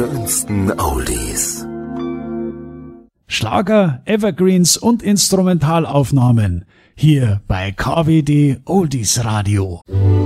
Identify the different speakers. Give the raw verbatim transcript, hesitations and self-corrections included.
Speaker 1: schönsten Oldies.
Speaker 2: Schlager, Evergreens und Instrumentalaufnahmen hier bei K W D Oldies Radio.